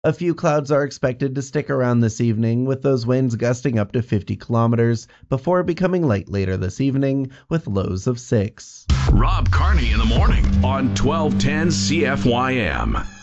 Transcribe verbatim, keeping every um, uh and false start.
A few clouds are expected to stick around this evening, with those winds gusting up to fifty kilometers before becoming light later this evening with lows of six. Rob Carney in the morning on twelve ten C F Y M.